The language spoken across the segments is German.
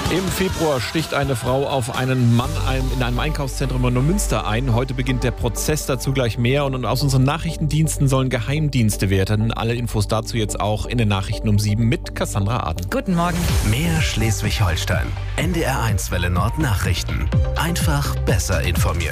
Im Februar sticht eine Frau auf einen Mann in einem Einkaufszentrum in Neumünster ein. Heute beginnt der Prozess, dazu gleich mehr. Und aus unseren Nachrichtendiensten sollen Geheimdienste werden. Alle Infos dazu jetzt auch in den Nachrichten um 7 mit Cassandra Aden. Guten Morgen. Mehr Schleswig-Holstein. NDR1 Welle Nord Nachrichten. Einfach besser informiert.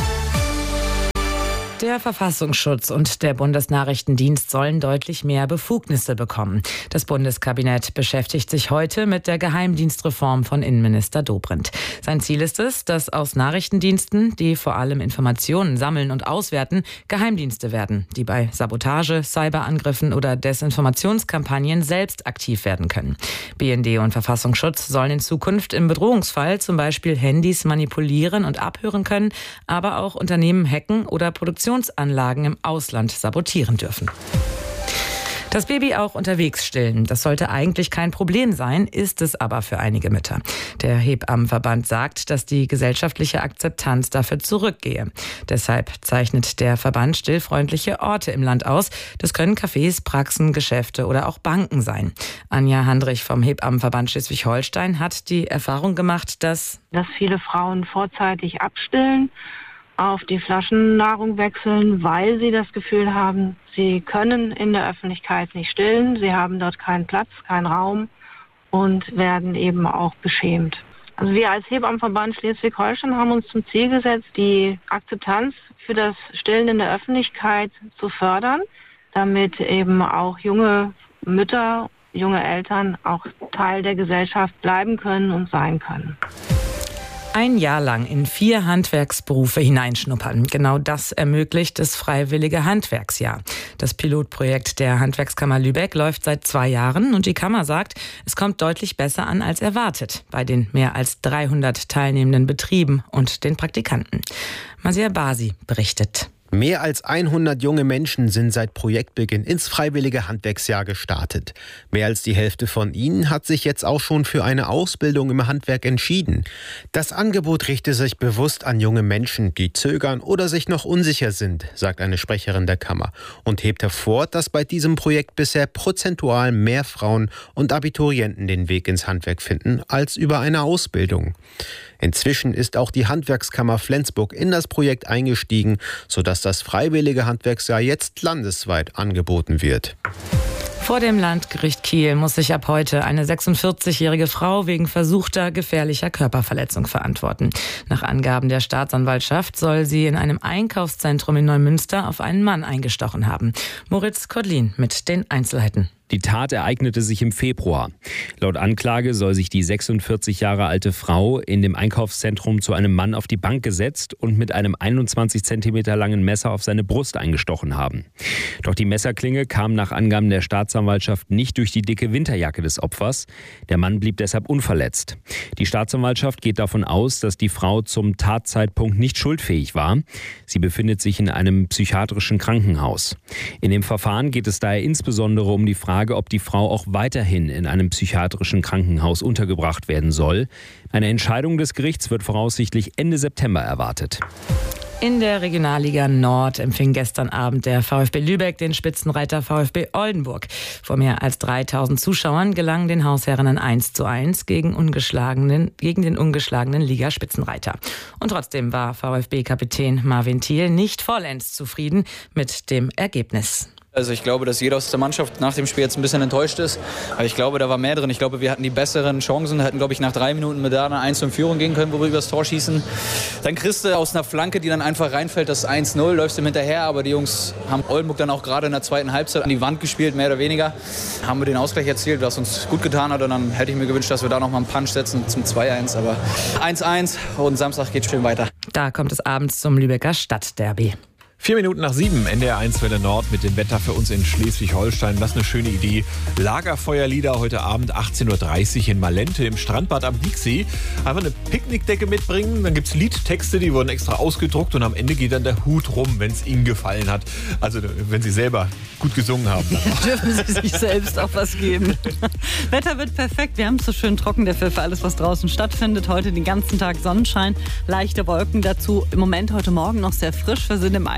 Der Verfassungsschutz und der Bundesnachrichtendienst sollen deutlich mehr Befugnisse bekommen. Das Bundeskabinett beschäftigt sich heute mit der Geheimdienstreform von Innenminister Dobrindt. Sein Ziel ist es, dass aus Nachrichtendiensten, die vor allem Informationen sammeln und auswerten, Geheimdienste werden, die bei Sabotage, Cyberangriffen oder Desinformationskampagnen selbst aktiv werden können. BND und Verfassungsschutz sollen in Zukunft im Bedrohungsfall zum Beispiel Handys manipulieren und abhören können, aber auch Unternehmen hacken oder Produktionsanlagen im Ausland sabotieren dürfen. Das Baby auch unterwegs stillen, das sollte eigentlich kein Problem sein, ist es aber für einige Mütter. Der Hebammenverband sagt, dass die gesellschaftliche Akzeptanz dafür zurückgehe. Deshalb zeichnet der Verband stillfreundliche Orte im Land aus. Das können Cafés, Praxen, Geschäfte oder auch Banken sein. Anja Handrich vom Hebammenverband Schleswig-Holstein hat die Erfahrung gemacht, dass viele Frauen vorzeitig abstillen, auf die Flaschennahrung wechseln, weil sie das Gefühl haben, sie können in der Öffentlichkeit nicht stillen, sie haben dort keinen Platz, keinen Raum und werden eben auch beschämt. Also wir als Hebammenverband Schleswig-Holstein haben uns zum Ziel gesetzt, die Akzeptanz für das Stillen in der Öffentlichkeit zu fördern, damit eben auch junge Mütter, junge Eltern auch Teil der Gesellschaft bleiben können und sein können. Ein Jahr lang in 4 Handwerksberufe hineinschnuppern. Genau das ermöglicht das Freiwillige Handwerksjahr. Das Pilotprojekt der Handwerkskammer Lübeck läuft seit 2 Jahren und die Kammer sagt, es kommt deutlich besser an als erwartet bei den mehr als 300 teilnehmenden Betrieben und den Praktikanten. Masia Basi berichtet. Mehr als 100 junge Menschen sind seit Projektbeginn ins Freiwillige Handwerksjahr gestartet. Mehr als die Hälfte von ihnen hat sich jetzt auch schon für eine Ausbildung im Handwerk entschieden. Das Angebot richtet sich bewusst an junge Menschen, die zögern oder sich noch unsicher sind, sagt eine Sprecherin der Kammer und hebt hervor, dass bei diesem Projekt bisher prozentual mehr Frauen und Abiturienten den Weg ins Handwerk finden als über eine Ausbildung. Inzwischen ist auch die Handwerkskammer Flensburg in das Projekt eingestiegen, sodass das Freiwillige Handwerksjahr jetzt landesweit angeboten wird. Vor dem Landgericht Kiel muss sich ab heute eine 46-jährige Frau wegen versuchter gefährlicher Körperverletzung verantworten. Nach Angaben der Staatsanwaltschaft soll sie in einem Einkaufszentrum in Neumünster auf einen Mann eingestochen haben. Moritz Kodlin mit den Einzelheiten. Die Tat ereignete sich im Februar. Laut Anklage soll sich die 46 Jahre alte Frau in dem Einkaufszentrum zu einem Mann auf die Bank gesetzt und mit einem 21 Zentimeter langen Messer auf seine Brust eingestochen haben. Doch die Messerklinge kam nach Angaben der Staatsanwaltschaft nicht durch die dicke Winterjacke des Opfers. Der Mann blieb deshalb unverletzt. Die Staatsanwaltschaft geht davon aus, dass die Frau zum Tatzeitpunkt nicht schuldfähig war. Sie befindet sich in einem psychiatrischen Krankenhaus. In dem Verfahren geht es daher insbesondere um die Frage, ob die Frau auch weiterhin in einem psychiatrischen Krankenhaus untergebracht werden soll. Eine Entscheidung des Gerichts wird voraussichtlich Ende September erwartet. In der Regionalliga Nord empfing gestern Abend der VfB Lübeck den Spitzenreiter VfB Oldenburg. Vor mehr als 3000 Zuschauern gelang den Hausherren ein 1:1 gegen den ungeschlagenen Ligaspitzenreiter. Und trotzdem war VfB-Kapitän Marvin Thiel nicht vollends zufrieden mit dem Ergebnis. Also ich glaube, dass jeder aus der Mannschaft nach dem Spiel jetzt ein bisschen enttäuscht ist. Aber ich glaube, da war mehr drin. Ich glaube, wir hatten die besseren Chancen. Hätten, glaube ich, nach 3 Minuten mit da eine 1 in Führung gehen können, wo wir über das Tor schießen. Dann kriegst du aus einer Flanke, die dann einfach reinfällt, das 1:0, läufst ihm hinterher. Aber die Jungs haben Oldenburg dann auch gerade in der zweiten Halbzeit an die Wand gespielt, mehr oder weniger. Haben wir den Ausgleich erzielt, was uns gut getan hat. Und dann hätte ich mir gewünscht, dass wir da nochmal einen Punch setzen zum 2:1. Aber 1:1 und Samstag geht schön weiter. Da kommt es abends zum Lübecker Stadtderby. 4 Minuten nach 7, NDR1 Welle Nord mit dem Wetter für uns in Schleswig-Holstein. Das ist eine schöne Idee. Lagerfeuerlieder heute Abend 18.30 Uhr in Malente im Strandbad am Dieksee. Einfach eine Picknickdecke mitbringen, dann gibt es Liedtexte, die wurden extra ausgedruckt und am Ende geht dann der Hut rum, wenn es Ihnen gefallen hat. Also wenn Sie selber gut gesungen haben. Dürfen Sie sich selbst auch was geben. Wetter wird perfekt, wir haben es so schön trocken dafür für alles, was draußen stattfindet. Heute den ganzen Tag Sonnenschein, leichte Wolken dazu. Im Moment heute Morgen noch sehr frisch, wir sind im Einschlag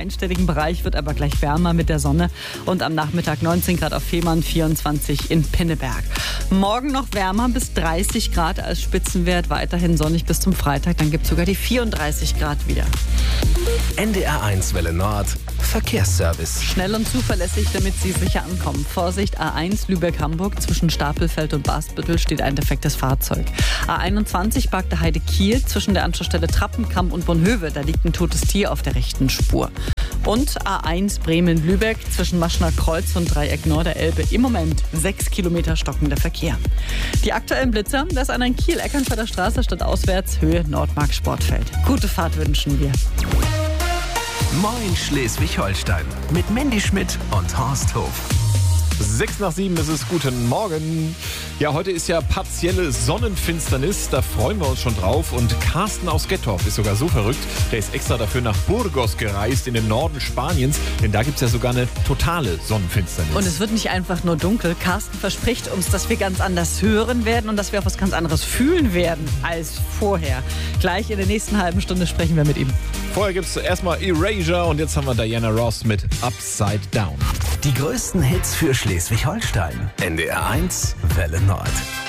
einstelligen Bereich, wird aber gleich wärmer mit der Sonne. Und am Nachmittag 19 Grad auf Fehmarn, 24 in Pinneberg. Morgen noch wärmer, bis 30 Grad als Spitzenwert. Weiterhin sonnig bis zum Freitag. Dann gibt es sogar die 34 Grad wieder. NDR1 Welle Nord. Verkehrsservice. Schnell und zuverlässig, damit Sie sicher ankommen. Vorsicht, A1 Lübeck-Hamburg. Zwischen Stapelfeld und Bastbüttel steht ein defektes Fahrzeug. A21 Bagde Heide-Kiel. Zwischen der Anschlussstelle Trappenkamp und Bonhöve. Da liegt ein totes Tier auf der rechten Spur. Und A1 Bremen-Lübeck. Zwischen Maschner Kreuz und Dreieck Norderelbe. Im Moment 6 Kilometer stockender Verkehr. Die aktuellen Blitzer, das an ein Kiel, Eckernförder Straße statt auswärts, Höhe Nordmark Sportfeld. Gute Fahrt wünschen wir. Moin Schleswig-Holstein mit Mandy Schmidt und Horst Hof. 6:07 ist es. Guten Morgen. Ja, heute ist ja partielle Sonnenfinsternis. Da freuen wir uns schon drauf. Und Carsten aus Gettorf ist sogar so verrückt. Der ist extra dafür nach Burgos gereist, in den Norden Spaniens. Denn da gibt es ja sogar eine totale Sonnenfinsternis. Und es wird nicht einfach nur dunkel. Carsten verspricht uns, dass wir ganz anders hören werden und dass wir auch was ganz anderes fühlen werden als vorher. Gleich in der nächsten halben Stunde sprechen wir mit ihm. Vorher gibt es erstmal Erasure und jetzt haben wir Diana Ross mit Upside Down. Die größten Hits für Schleswig-Holstein. NDR1 Welle Nord.